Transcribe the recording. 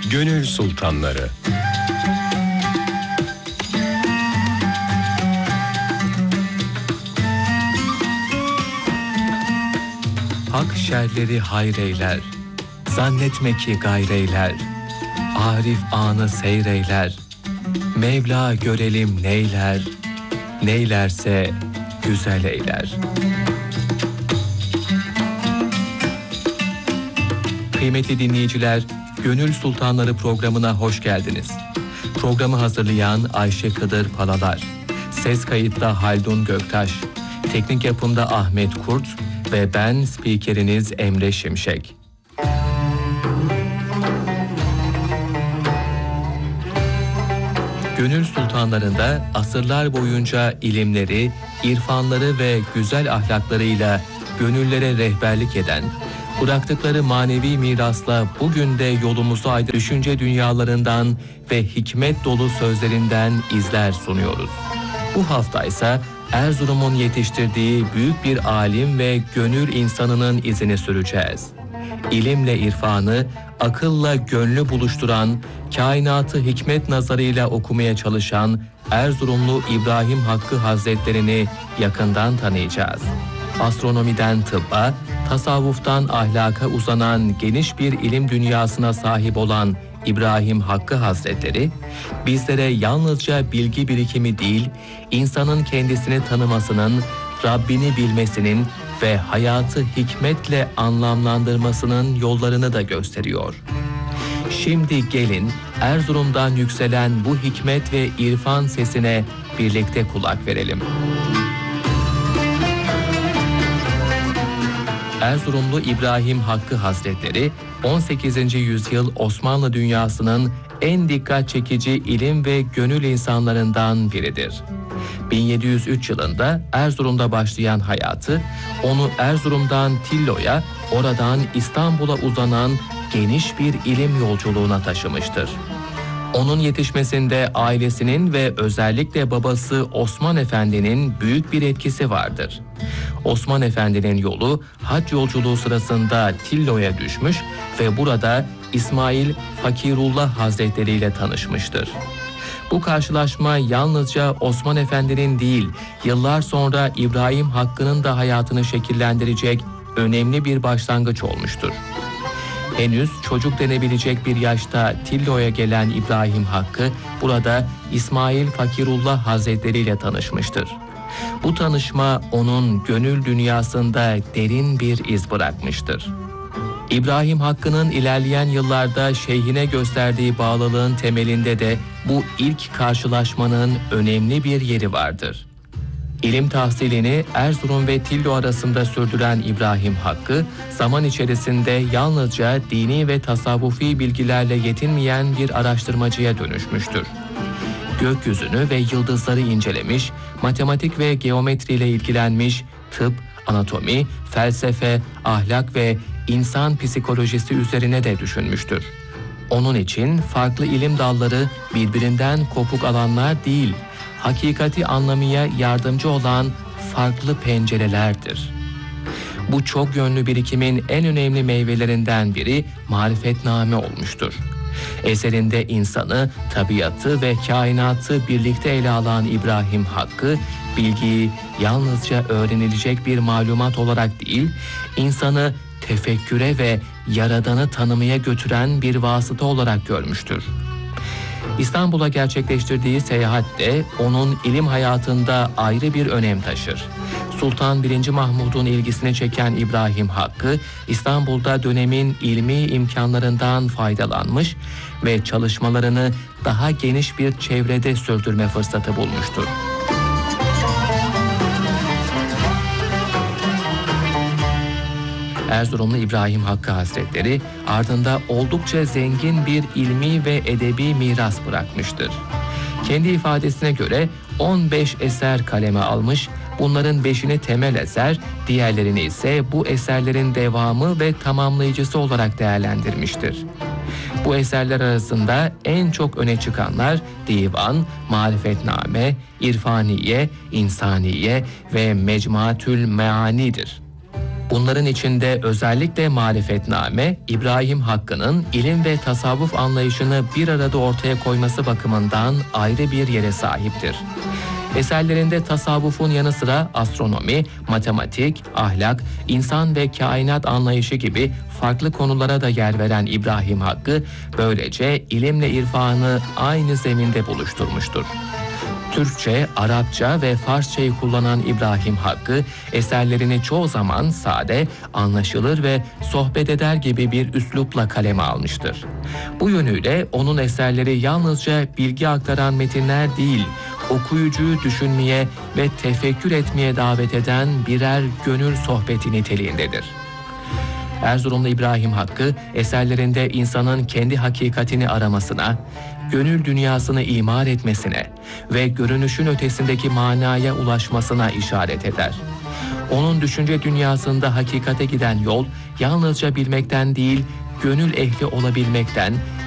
Gönül Sultanları. Hak şerleri hayreyler, zannetme ki gayreyler, Arif anı seyreyler, Mevla görelim neyler, neylerse güzel eyler. Kıymetli dinleyiciler, Gönül Sultanları programına hoş geldiniz. Programı hazırlayan Ayşe Kıdır Palalar, ses kayıtta Haldun Göktaş, teknik yapımda Ahmet Kurt ve ben spikeriniz Emre Şimşek. Gönül Sultanlarında asırlar boyunca ilimleri, irfanları ve güzel ahlaklarıyla gönüllere rehberlik eden, bıraktıkları manevi mirasla bugün de yolumuzu aydın düşünce dünyalarından ve hikmet dolu sözlerinden izler sunuyoruz. Bu hafta ise Erzurum'un yetiştirdiği büyük bir alim ve gönül insanının izini süreceğiz. İlimle irfanı, akılla gönlü buluşturan, kainatı hikmet nazarıyla okumaya çalışan Erzurumlu İbrahim Hakkı Hazretlerini yakından tanıyacağız. Astronomiden tıbba, tasavvuftan ahlaka uzanan geniş bir ilim dünyasına sahip olan İbrahim Hakkı Hazretleri, bizlere yalnızca bilgi birikimi değil, insanın kendisini tanımasının, Rabbini bilmesinin ve hayatı hikmetle anlamlandırmasının yollarını da gösteriyor. Şimdi gelin Erzurum'dan yükselen bu hikmet ve irfan sesine birlikte kulak verelim. Erzurumlu İbrahim Hakkı Hazretleri, 18. yüzyıl Osmanlı dünyasının en dikkat çekici ilim ve gönül insanlarından biridir. 1703 yılında Erzurum'da başlayan hayatı, onu Erzurum'dan Tillo'ya, oradan İstanbul'a uzanan geniş bir ilim yolculuğuna taşımıştır. Onun yetişmesinde ailesinin ve özellikle babası Osman Efendi'nin büyük bir etkisi vardır. Osman Efendi'nin yolu hac yolculuğu sırasında Tillo'ya düşmüş ve burada İsmail Fakirullah Hazretleri ile tanışmıştır. Bu karşılaşma yalnızca Osman Efendi'nin değil, yıllar sonra İbrahim Hakkı'nın da hayatını şekillendirecek önemli bir başlangıç olmuştur. Henüz çocuk denebilecek bir yaşta Tillo'ya gelen İbrahim Hakkı, burada İsmail Fakirullah Hazretleri ile tanışmıştır. Bu tanışma onun gönül dünyasında derin bir iz bırakmıştır. İbrahim Hakkı'nın ilerleyen yıllarda şeyhine gösterdiği bağlılığın temelinde de bu ilk karşılaşmanın önemli bir yeri vardır. İlim tahsilini Erzurum ve Tillo arasında sürdüren İbrahim Hakkı, zaman içerisinde yalnızca dini ve tasavvufi bilgilerle yetinmeyen bir araştırmacıya dönüşmüştür. Gökyüzünü ve yıldızları incelemiş, matematik ve geometriyle ilgilenmiş, tıp, anatomi, felsefe, ahlak ve insan psikolojisi üzerine de düşünmüştür. Onun için farklı ilim dalları birbirinden kopuk alanlar değil, hakikati anlamaya yardımcı olan farklı pencerelerdir. Bu çok yönlü birikimin en önemli meyvelerinden biri Marifetname olmuştur. Eserinde insanı, tabiatı ve kainatı birlikte ele alan İbrahim Hakkı, bilgiyi yalnızca öğrenilecek bir malumat olarak değil, insanı tefekküre ve Yaradan'ı tanımaya götüren bir vasıta olarak görmüştür. İstanbul'a gerçekleştirdiği seyahat de onun ilim hayatında ayrı bir önem taşır. Sultan 1. Mahmud'un ilgisini çeken İbrahim Hakkı, İstanbul'da dönemin ilmi imkanlarından faydalanmış ve çalışmalarını daha geniş bir çevrede sürdürme fırsatı bulmuştur. Erzurumlu İbrahim Hakkı Hazretleri ardında oldukça zengin bir ilmi ve edebi miras bırakmıştır. Kendi ifadesine göre 15 eser kaleme almış, bunların 5'ini temel eser, diğerlerini ise bu eserlerin devamı ve tamamlayıcısı olarak değerlendirmiştir. Bu eserler arasında en çok öne çıkanlar Divan, Marifetname, İrfaniye, İnsaniye ve Mecmuatül Meani'dir. Bunların içinde özellikle Marifetname, İbrahim Hakkı'nın ilim ve tasavvuf anlayışını bir arada ortaya koyması bakımından ayrı bir yere sahiptir. Eserlerinde tasavvufun yanı sıra astronomi, matematik, ahlak, insan ve kainat anlayışı gibi farklı konulara da yer veren İbrahim Hakkı, böylece ilimle irfanı aynı zeminde buluşturmuştur. Türkçe, Arapça ve Farsçayı kullanan İbrahim Hakkı, eserlerini çoğu zaman sade, anlaşılır ve sohbet eder gibi bir üslupla kaleme almıştır. Bu yönüyle onun eserleri yalnızca bilgi aktaran metinler değil, okuyucuyu düşünmeye ve tefekkür etmeye davet eden birer gönül sohbeti niteliğindedir. Erzurumlu İbrahim Hakkı, eserlerinde insanın kendi hakikatini aramasına, gönül dünyasını imar etmesine ve görünüşün ötesindeki manaya ulaşmasına işaret eder. Onun düşünce dünyasında hakikate giden yol, yalnızca bilmekten değil, gönül ehli olabilmekten,